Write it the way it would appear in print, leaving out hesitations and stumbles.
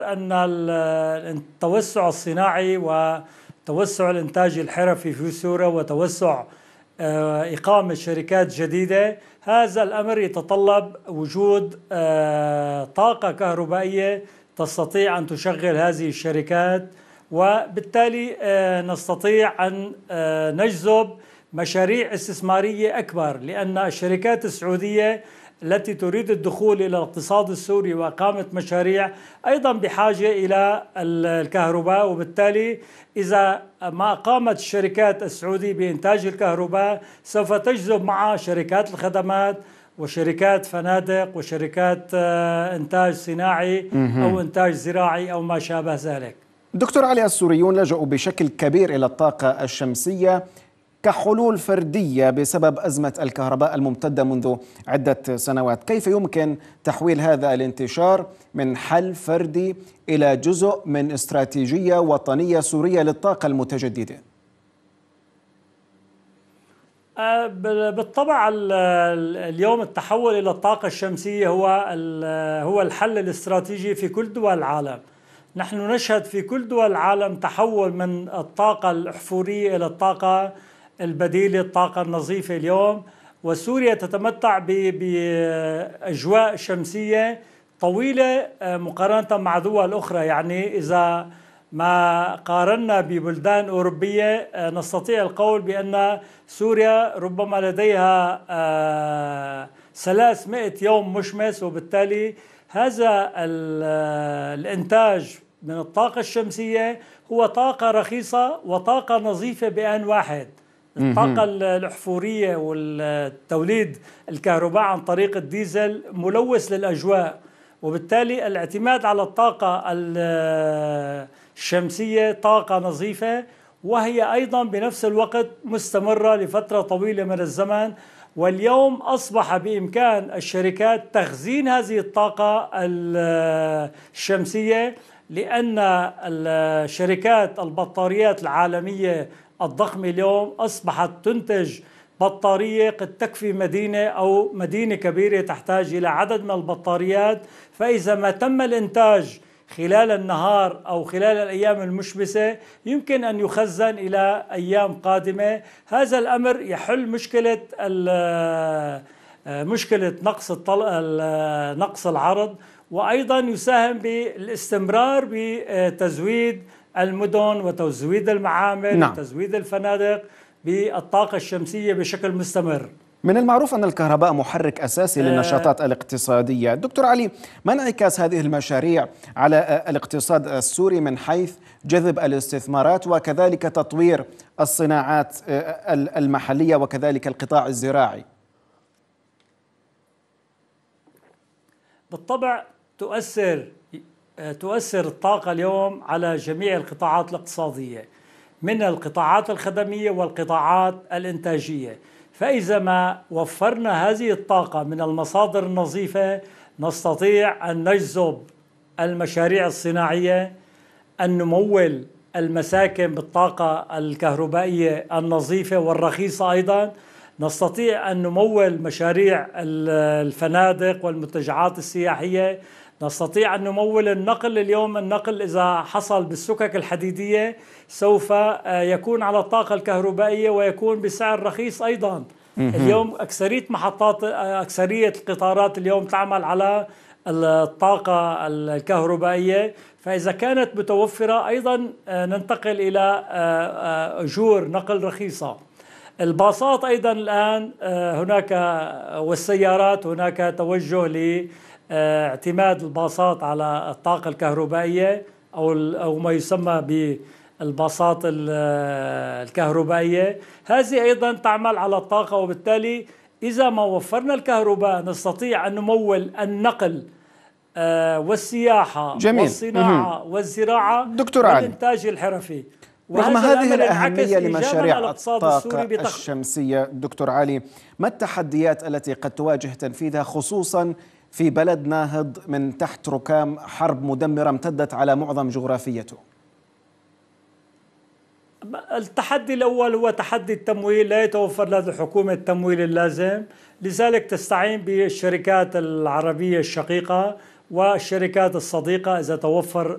أن التوسع الصناعي وتوسع الإنتاج الحرفي في سوريا وتوسع إقامة شركات جديدة، هذا الأمر يتطلب وجود طاقة كهربائية تستطيع أن تشغل هذه الشركات، وبالتالي نستطيع أن نجذب مشاريع استثمارية أكبر، لأن الشركات السعودية التي تريد الدخول إلى الاقتصاد السوري وإقامة مشاريع أيضا بحاجة إلى الكهرباء، وبالتالي إذا ما قامت الشركات السعودية بإنتاج الكهرباء سوف تجذب معها شركات الخدمات وشركات فنادق وشركات إنتاج صناعي أو إنتاج زراعي أو ما شابه ذلك. دكتور علي، السوريون لجأوا بشكل كبير إلى الطاقة الشمسية كحلول فردية بسبب أزمة الكهرباء الممتدة منذ عدة سنوات. كيف يمكن تحويل هذا الانتشار من حل فردي إلى جزء من استراتيجية وطنية سورية للطاقة المتجددة؟ بالطبع اليوم التحول إلى الطاقة الشمسية هو الحل الاستراتيجي في كل دول العالم. نحن نشهد في كل دول العالم تحول من الطاقة الأحفورية إلى الطاقة البديلة، الطاقة النظيفة اليوم، وسوريا تتمتع بأجواء شمسية طويلة مقارنة مع دول أخرى. يعني إذا ما قارنا ببلدان أوروبية نستطيع القول بأن سوريا ربما لديها 300 يوم مشمس، وبالتالي هذا الإنتاج من الطاقة الشمسية هو طاقة رخيصة وطاقة نظيفة بآن واحد. الطاقة الأحفورية والتوليد الكهرباء عن طريق الديزل ملوث للأجواء، وبالتالي الاعتماد على الطاقة الشمسية طاقة نظيفة، وهي أيضا بنفس الوقت مستمرة لفترة طويلة من الزمن. واليوم أصبح بإمكان الشركات تخزين هذه الطاقة الشمسية، لأن الشركات البطاريات العالمية الضخمة اليوم أصبحت تنتج بطارية قد تكفي مدينة أو مدينة كبيرة تحتاج إلى عدد من البطاريات. فإذا ما تم الإنتاج خلال النهار أو خلال الأيام المشمسة يمكن أن يخزن إلى أيام قادمة. هذا الأمر يحل مشكلة نقص العرض، وأيضا يساهم بالاستمرار بتزويد المدن وتزويد المعامل وتزويد الفنادق بالطاقة الشمسية بشكل مستمر. من المعروف أن الكهرباء محرك أساسي للنشاطات الاقتصادية. دكتور علي، ما انعكاس هذه المشاريع على الاقتصاد السوري من حيث جذب الاستثمارات وكذلك تطوير الصناعات المحلية وكذلك القطاع الزراعي؟ بالطبع تؤثر الطاقة اليوم على جميع القطاعات الاقتصادية، من القطاعات الخدمية والقطاعات الإنتاجية. فإذا ما وفرنا هذه الطاقة من المصادر النظيفة نستطيع أن نجذب المشاريع الصناعية، أن نمول المساكن بالطاقة الكهربائية النظيفة والرخيصة، أيضا نستطيع أن نمول مشاريع الفنادق والمنتجعات السياحية، نستطيع أن نمول النقل. اليوم النقل إذا حصل بالسكك الحديدية سوف يكون على الطاقة الكهربائية ويكون بسعر رخيص أيضا. اليوم أكثرية القطارات اليوم تعمل على الطاقة الكهربائية، فإذا كانت متوفرة أيضا ننتقل إلى أجور نقل رخيصة. الباصات أيضا الآن هناك والسيارات هناك توجه لاعتماد الباصات على الطاقة الكهربائية أو ما يسمى بالباصات الكهربائية، هذه أيضا تعمل على الطاقة. وبالتالي إذا ما وفرنا الكهرباء نستطيع أن نمول النقل والسياحة والصناعة والزراعة والإنتاج الحرفي. رغم هذه الأهمية لمشاريع الطاقة الشمسية، دكتور علي، ما التحديات التي قد تواجه تنفيذها خصوصا في بلد ناهض من تحت ركام حرب مدمرة امتدت على معظم جغرافيته؟ التحدي الأول هو تحدي التمويل. لا يتوفر لدى الحكومة التمويل اللازم، لذلك تستعين بالشركات العربية الشقيقة والشركات الصديقة. إذا توفر